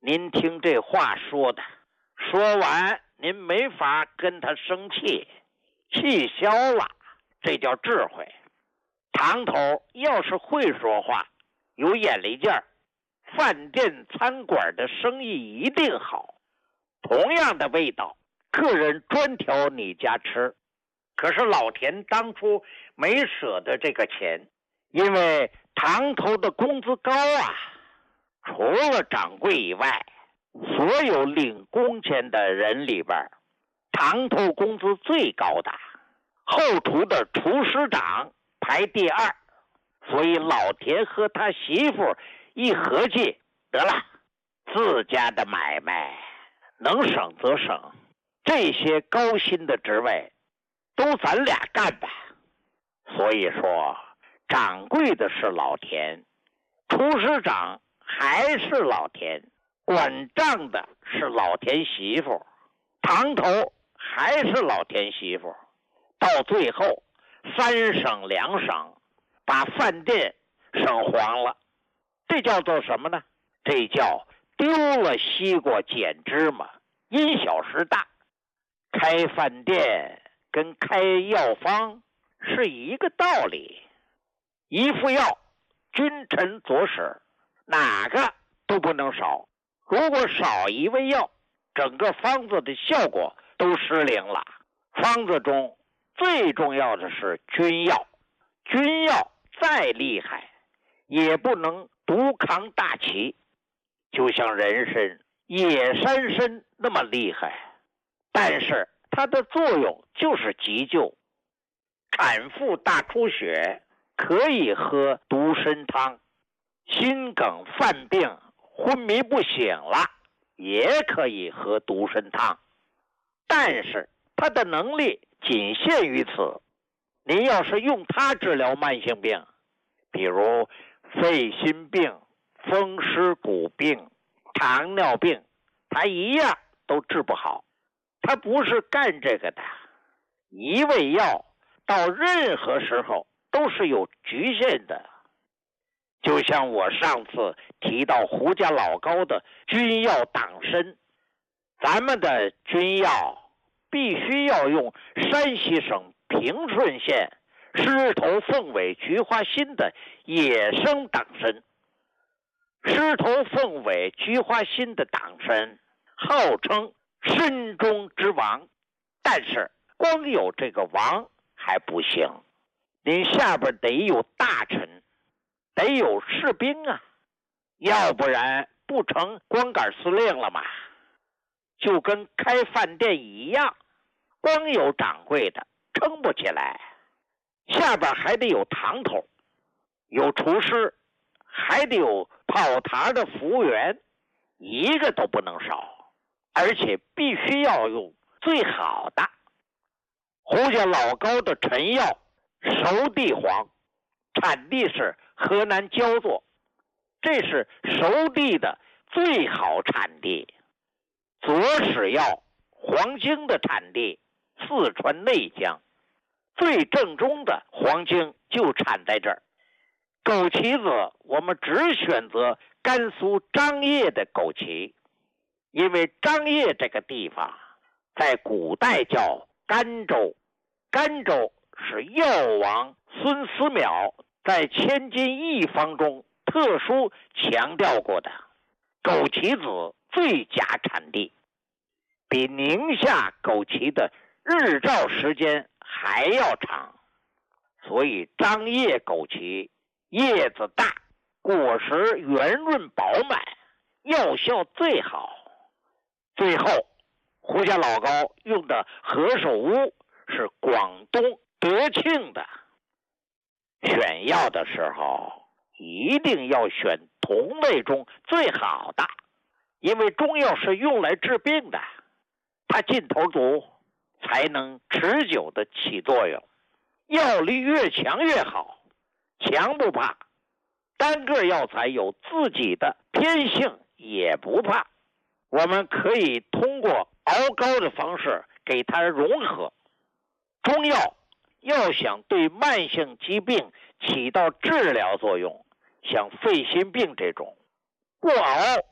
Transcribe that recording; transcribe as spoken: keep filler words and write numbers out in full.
您听这话说的，说完您没法跟他生气，气消了，这叫智慧。堂头要是会说话，有眼力劲儿，饭店餐馆的生意一定好。同样的味道，客人专挑你家吃。可是老田当初没舍得这个钱，因为堂头的工资高啊，除了掌柜以外，所有领工钱的人里边，堂头工资最高的，后厨的厨师长排第二。所以老田和他媳妇一合计，得了，自家的买卖能省则省，这些高薪的职位都咱俩干吧。所以说掌柜的是老田，厨师长还是老田，管账的是老田媳妇，堂头还是老田媳妇。到最后三省两省，把饭店省黄了。这叫做什么呢？这叫丢了西瓜捡芝麻，因小失大。开饭店跟开药方是一个道理，一副药君臣佐使，哪个都不能少。如果少一味药，整个方子的效果都失灵了。方子中最重要的是君药，君药再厉害也不能独扛大旗，就像人参、野山参那么厉害，但是它的作用就是急救。产妇大出血可以喝独参汤，心梗犯病昏迷不醒了也可以喝独参汤，但是它的能力仅限于此。您要是用它治疗慢性病，比如肺心病、风湿骨病、糖尿病，它一样都治不好。它不是干这个的，一味药到任何时候都是有局限的。就像我上次提到胡家老高的君药党参，咱们的君药必须要用山西省平顺县狮头凤尾菊花心的野生党参。狮头凤尾菊花心的党参号称参中之王，但是光有这个王还不行，您下边得有大臣，得有士兵啊，要不然不成光杆司令了吗？就跟开饭店一样，光有掌柜的撑不起来，下边还得有堂头，有厨师，还得有跑堂的服务员，一个都不能少，而且必须要用最好的。胡家老高的陈药熟地黄，产地是河南焦作，这是熟地的最好产地。左史药黄精的产地四川内江，最正宗的黄精就产在这儿。枸杞子我们只选择甘肃张掖的枸杞，因为张掖这个地方在古代叫甘州，甘州是药王孙思邈在千金一方中特殊强调过的枸杞子最佳产地，比宁夏枸杞的日照时间还要长。所以张掖枸杞叶子大，果实圆润饱满，药效最好。最后胡家老高用的何首乌是广东德庆的。选药的时候一定要选同类中最好的，因为中药是用来治病的，它劲头足，才能持久的起作用。药力越强越好，强不怕，单个药材有自己的偏性也不怕，我们可以通过熬膏的方式给它融合。中药要想对慢性疾病起到治疗作用，像肺心病这种，不熬